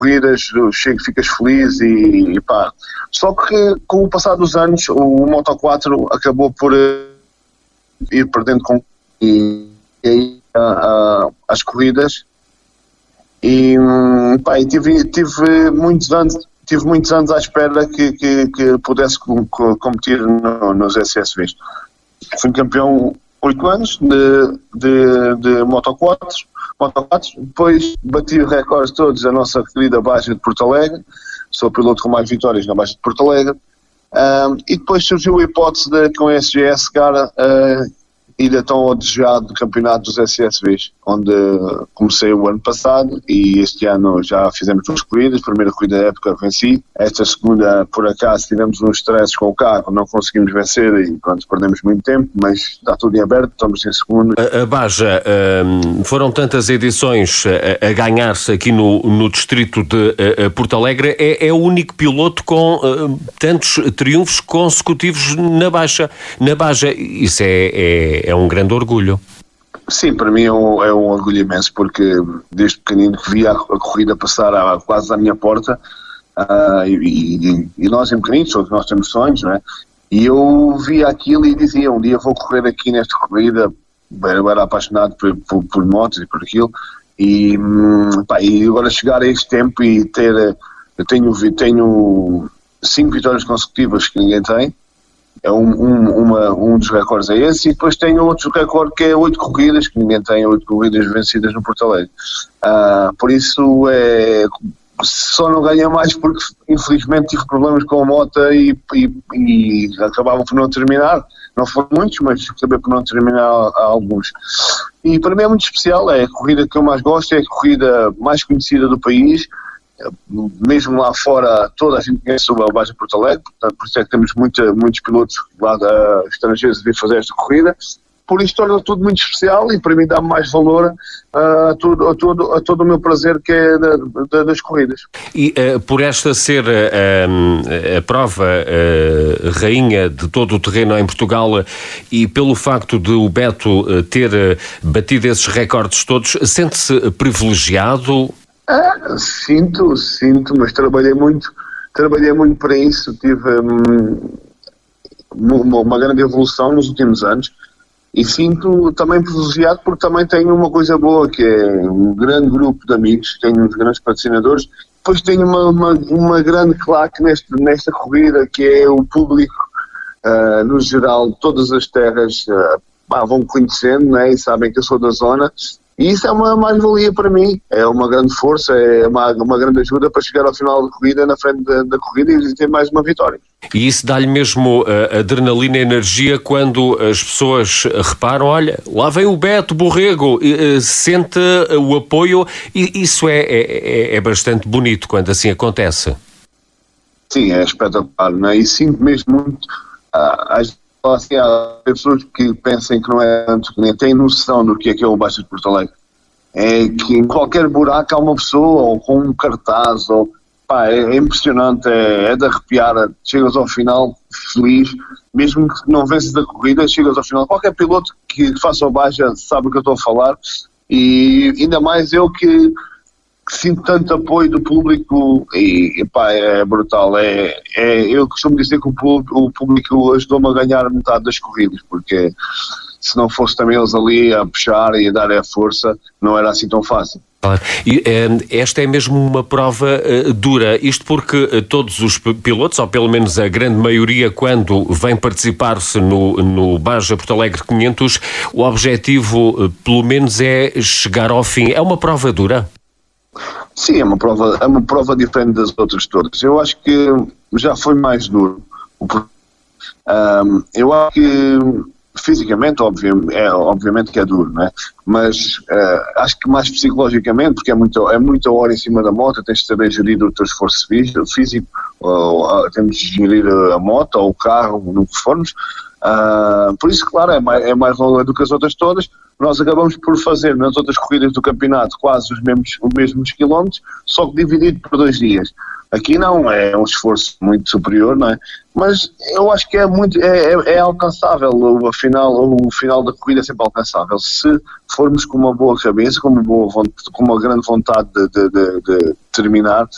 corridas, ficas feliz e pá. Só que com o passar dos anos o Moto4 acabou por ir perdendo as corridas e tive muitos anos à espera que pudesse competir nos SSVs. Fui campeão 8 anos de Moto4, depois bati os recordes todos da nossa querida Baixa de Porto Alegre, sou o piloto com mais vitórias na Baixa de Porto Alegre, e depois surgiu a hipótese de com a SGS chegar ir então ao desejado campeonato dos SSVs, onde comecei o ano passado e este ano já fizemos 2 corridas. Primeira corrida da época venci, esta segunda por acaso tivemos uns stresses com o carro, não conseguimos vencer e pronto, perdemos muito tempo, mas está tudo em aberto, estamos em segundo. A Baja, foram tantas edições a ganhar-se aqui no distrito de Porto Alegre, é o único piloto com tantos triunfos consecutivos na Baja, isso é um grande orgulho. Sim, para mim é um orgulho imenso, porque desde pequenino que via a corrida passar quase à minha porta, e nós em pequeninos, nós temos sonhos, não é? E eu via aquilo e dizia, um dia vou correr aqui nesta corrida. Eu era apaixonado por motos e por aquilo, e agora chegar a este tempo e ter, eu tenho 5 vitórias consecutivas que ninguém tem. Um dos recordes é esse, e depois tenho outro recorde que é 8 corridas, que ninguém tem 8 corridas vencidas no Porto Alegre. Por isso só não ganhei mais porque infelizmente tive problemas com a moto e acabavam por não terminar. Não foram muitos, mas acabei por não terminar alguns. E para mim é muito especial, é a corrida que eu mais gosto, é a corrida mais conhecida do país. Mesmo lá fora toda a gente conhece sobre a Baixa de Porto Alegre, portanto, por isso é que temos muitos pilotos lá estrangeiros a vir fazer esta corrida. Por isso torna tudo muito especial e para mim dá mais valor a todo o meu prazer que é das corridas. E por esta ser a prova rainha de todo o terreno em Portugal e pelo facto de o Beto ter batido esses recordes todos, sente-se privilegiado? Sinto, mas trabalhei muito para isso, tive uma grande evolução nos últimos anos e sinto também privilegiado porque também tenho uma coisa boa, que é um grande grupo de amigos, tenho uns grandes patrocinadores, depois tenho uma grande claque nesta corrida, que é o público, no geral, todas as terras vão conhecendo, né, e sabem que eu sou da zona. E isso é uma mais-valia para mim, é uma grande força, é uma grande ajuda para chegar ao final da corrida, na frente da corrida e ter mais uma vitória. E isso dá-lhe mesmo adrenalina e energia quando as pessoas reparam, olha, lá vem o Beto Borrego, sente o apoio, e isso é bastante bonito quando assim acontece. Sim, é espetacular, não é? E sinto mesmo muito, assim, há pessoas que pensam que não é tanto, que nem têm noção do que é o Baixa de Porto Alegre. É que em qualquer buraco há uma pessoa, ou com um cartaz, é impressionante, é de arrepiar. Chegas ao final feliz, mesmo que não vences a corrida, chegas ao final. Qualquer piloto que faça o Baixa sabe o que eu estou a falar, e ainda mais eu que sinto tanto apoio do público e é brutal. Eu costumo dizer que o público ajudou-me a ganhar metade das corridas, porque se não fosse também eles ali a puxar e a dar a força, não era assim tão fácil. E esta é mesmo uma prova dura, isto porque todos os pilotos, ou pelo menos a grande maioria, quando vem participar-se no Baja Porto Alegre 500, o objetivo pelo menos é chegar ao fim. É uma prova dura? Sim, é uma prova diferente das outras todas. Eu acho que já foi mais duro. Eu acho que fisicamente, obviamente que é duro, né? Mas acho que mais psicologicamente, porque é muita hora em cima da moto, tens de saber gerir o teu esforço físico, temos de gerir a moto ou o carro, no que formos. Por isso, claro, é mais valor do que as outras todas. Nós acabamos por fazer nas outras corridas do campeonato quase os mesmos quilómetros, só que dividido por 2 dias. Aqui não, é um esforço muito superior, não é? Mas eu acho que é alcançável. O final da corrida é sempre alcançável. Se formos com uma boa cabeça, com uma grande vontade de terminar,